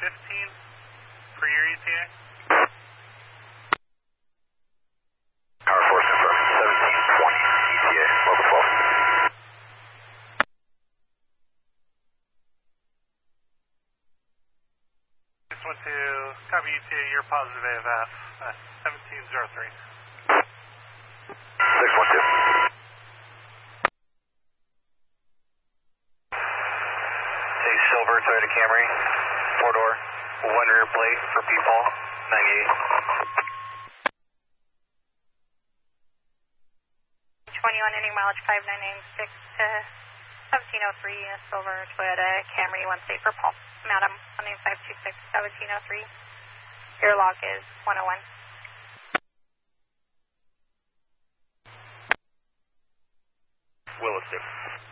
for your ETA. Power force confirmed, 1720 ETA, level 12. 612, copy ETA, you're positive AFF, 1703. 612. A silver Toyota Camry, 4-door, one rear plate for P-Paul, 98. 21 ending mileage 5996 to 1703, a silver Toyota Camry, one state for Paul. Madam, 19526 1703. Your log is 101. Williston.